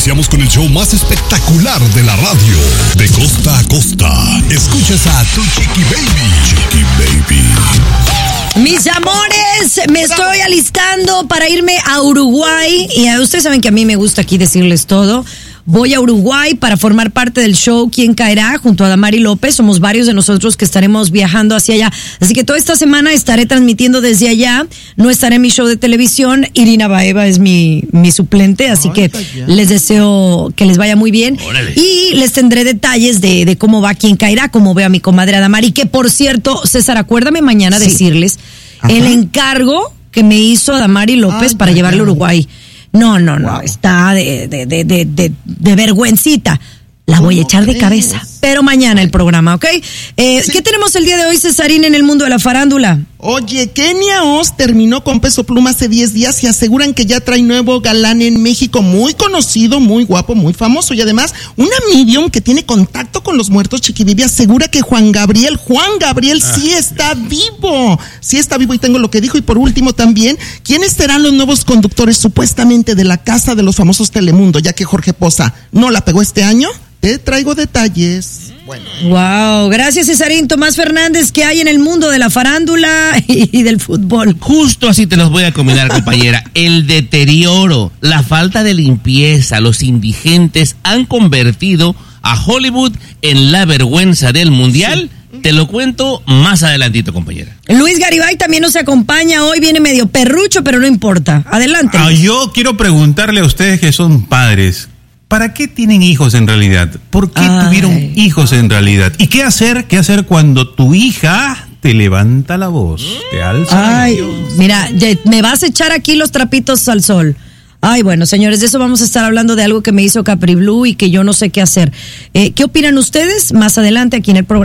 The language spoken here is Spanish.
Iniciamos con el show más espectacular de la radio. De costa a costa. Escuchas a tu Chiqui Baby. Chiqui Baby. Mis amores, me estoy alistando para irme a Uruguay. Y ustedes saben que a mí me gusta aquí decirles todo. Voy a Uruguay para formar parte del show ¿Quién caerá? Junto a Damari López. Somos varios de nosotros que estaremos viajando hacia allá. Así que toda esta semana estaré transmitiendo desde allá. No estaré en mi show de televisión. Irina Baeva es mi suplente, así que les deseo que les vaya muy bien. Órale. Y les tendré detalles de cómo va ¿Quién caerá? Cómo veo a mi comadre Damari. Que por cierto, César, acuérdame mañana decirles el encargo que me hizo Damari López para llevarle a Uruguay. No, está de vergüencita. La voy a echar de cabeza. Pero mañana el programa, ¿ok? ¿Qué tenemos el día de hoy, Cesarín, en el mundo de la farándula? Oye, Kenia Oz terminó con Peso Pluma hace 10 días y aseguran que ya trae nuevo galán en México, muy conocido, muy guapo, muy famoso. Y además, una medium que tiene contacto con los muertos, Chiqui Baby, asegura que Juan Gabriel sí está vivo. Sí está vivo y tengo lo que dijo. Y por último también, ¿quiénes serán los nuevos conductores supuestamente de la Casa de los Famosos Telemundo? Ya que Jorge Poza no la pegó este año. Te traigo detalles. Bueno. Wow, gracias Cesarín. Tomás Fernández, ¿qué hay en el mundo de la farándula y del fútbol? Justo así te los voy a combinar, compañera. El deterioro, la falta de limpieza, los indigentes han convertido a Hollywood en la vergüenza del mundial. Sí. Te lo cuento más adelantito, compañera. Luis Garibay también nos acompaña. Hoy viene medio perrucho, pero no importa. Adelante. Yo quiero preguntarle a ustedes que son padres. ¿Para qué tienen hijos en realidad? ¿Por qué tuvieron hijos en realidad? ¿Y qué hacer cuando tu hija te levanta la voz? Te alza. Ay, mira, me vas a echar aquí los trapitos al sol. Ay, bueno, señores, de eso vamos a estar hablando, de algo que me hizo Capri Blue y que yo no sé qué hacer. ¿Qué opinan ustedes? Más adelante aquí en el programa.